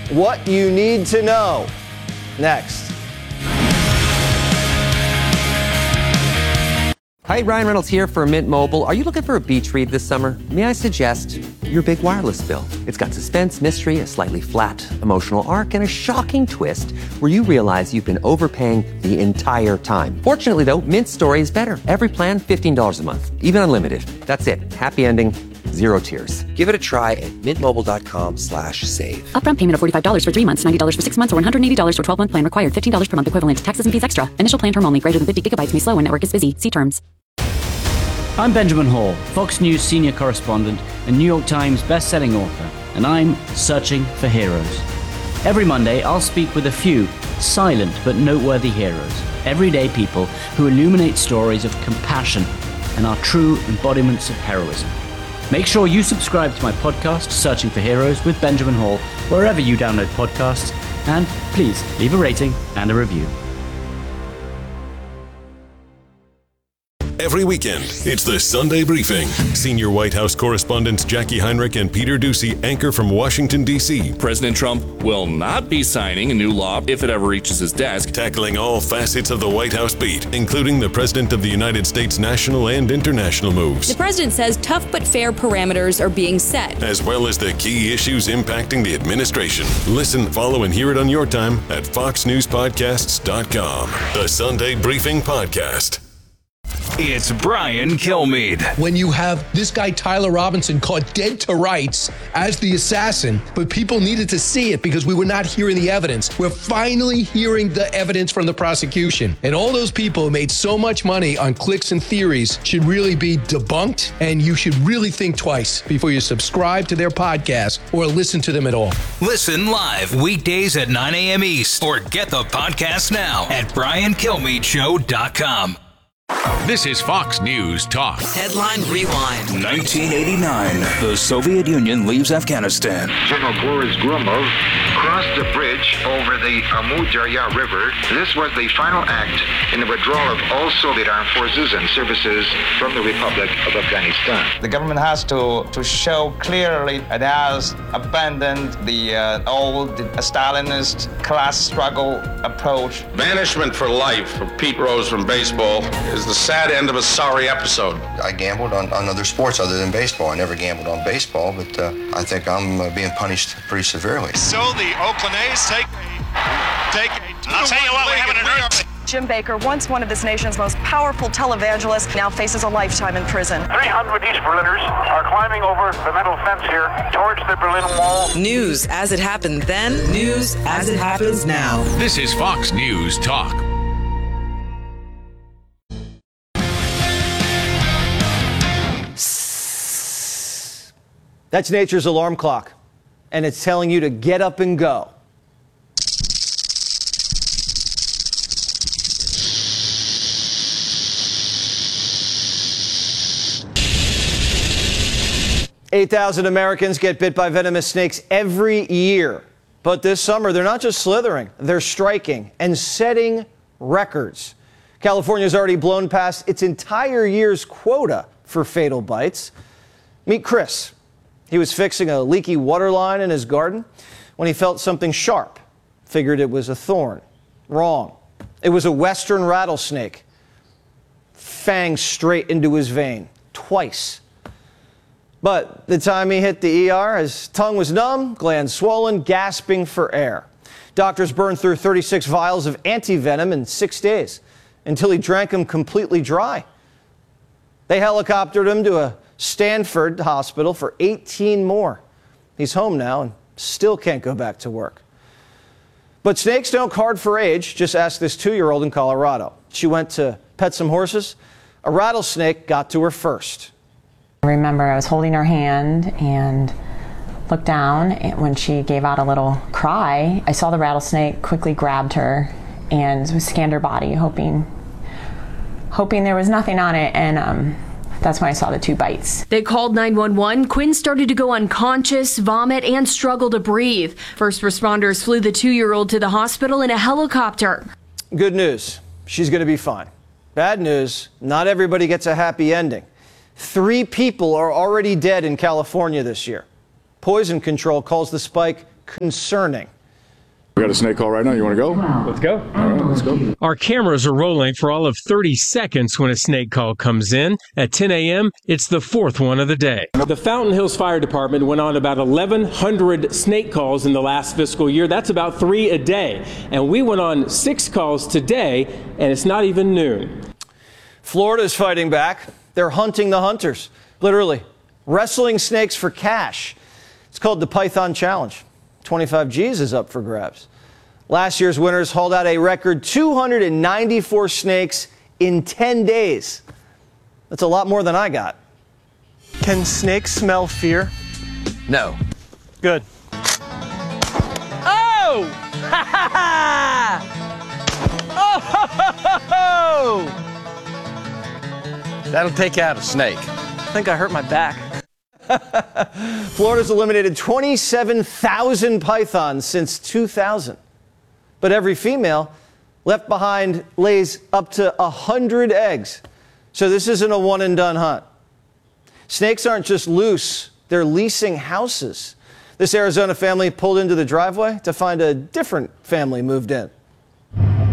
What you need to know. Next. Hi, Ryan Reynolds here for Mint Mobile. Are you looking for a beach read this summer? May I suggest your big wireless bill? It's got suspense, mystery, a slightly flat emotional arc, and a shocking twist where you realize you've been overpaying the entire time. Fortunately, though, Mint's story is better. Every plan, $15 a month, even unlimited. That's it. Happy ending. Zero tears. Give it a try at mintmobile.com/save. Upfront payment of $45 for 3 months, $90 for 6 months, or $180 for 12-month plan required. $15 per month equivalent. Taxes and fees extra. Initial plan term only. Greater than 50 gigabytes may slow when network is busy. See terms. I'm Benjamin Hall, Fox News senior correspondent and New York Times best-selling author, and I'm searching for heroes. Every Monday, I'll speak with a few silent but noteworthy heroes, everyday people who illuminate stories of compassion and are true embodiments of heroism. Make sure you subscribe to my podcast, Searching for Heroes with Benjamin Hall, wherever you download podcasts, and please leave a rating and a review. Every weekend, it's the Sunday Briefing. Senior White House correspondents Jackie Heinrich and Peter Doocy anchor from Washington, D.C. President Trump will not be signing a new law if it ever reaches his desk. Tackling all facets of the White House beat, including the President of the United States national and international moves. The president says tough but fair parameters are being set, as well as the key issues impacting the administration. Listen, follow, and hear it on your time at foxnewspodcasts.com. The Sunday Briefing Podcast. It's Brian Kilmeade. When you have this guy, Tyler Robinson, caught dead to rights as the assassin, but people needed to see it because we were not hearing the evidence. We're finally hearing the evidence from the prosecution. And all those people who made so much money on clicks and theories should really be debunked, and you should really think twice before you subscribe to their podcast or listen to them at all. Listen live weekdays at 9 a.m. East or get the podcast now at BrianKilmeadShow.com. This is Fox News Talk. Headline Rewind. 1989, the Soviet Union leaves Afghanistan. General Boris Gromov crossed the bridge over the Amu Darya River. This was the final act in the withdrawal of all Soviet armed forces and services from the Republic of Afghanistan. The government has to show clearly it has abandoned the old Stalinist class struggle approach. Banishment for life for Pete Rose from baseball is the sad end of a sorry episode. I gambled on other sports other than baseball. I never gambled on baseball, but I think I'm being punished pretty severely. So the Oakland A's take a I'll tell you what, we have an earthquake. Jim Baker, once one of this nation's most powerful televangelists, now faces a lifetime in prison. 300 East Berliners are climbing over the metal fence here towards the Berlin Wall. News as it happened then, news as it happens now. This is Fox News Talk. That's nature's alarm clock, and it's telling you to get up and go. $8,000 Americans get bit by venomous snakes every year. But this summer, they're not just slithering, they're striking and setting records. California's already blown past its entire year's quota for fatal bites. Meet Chris. He was fixing a leaky water line in his garden when he felt something sharp. Figured it was a thorn. Wrong. It was a western rattlesnake. Fangs straight into his vein. Twice. But the time he hit the ER, his tongue was numb, glands swollen, gasping for air. Doctors burned through 36 vials of anti-venom in 6 days until he drank them completely dry. They helicoptered him to a Stanford hospital for 18 more. He's home now and still can't go back to work. But snakes don't card for age. Just ask this 2-year-old in Colorado. She went to pet some horses. A rattlesnake got to her first. I remember I was holding her hand and looked down, and when she gave out a little cry, I saw the rattlesnake, quickly grabbed her and scanned her body, hoping there was nothing on it, and that's when I saw the 2 bites. They called 911. Quinn started to go unconscious, vomit, and struggle to breathe. First responders flew the 2-year-old to the hospital in a helicopter. Good news, she's going to be fine. Bad news, not everybody gets a happy ending. 3 people are already dead in California this year. Poison Control calls the spike concerning. We got a snake call right now. You want to go? Let's go. All right, let's go. Our cameras are rolling for all of 30 seconds when a snake call comes in. At 10 a.m., it's the fourth one of the day. The Fountain Hills Fire Department went on about 1,100 snake calls in the last fiscal year. That's about 3 a day. And we went on 6 calls today, and it's not even noon. Florida's fighting back. They're hunting the hunters, literally wrestling snakes for cash. It's called the Python Challenge. 25 G's is up for grabs. Last year's winners hauled out a record 294 snakes in 10 days. That's a lot more than I got. Can snakes smell fear? No. Good. Oh! Ha ha ha! Oh! Ho, ho, ho, ho! That'll take out a snake. I think I hurt my back. Florida's eliminated 27,000 pythons since 2000. But every female left behind lays up to 100 eggs. So this isn't a one-and-done hunt. Snakes aren't just loose, they're leasing houses. This Arizona family pulled into the driveway to find a different family moved in.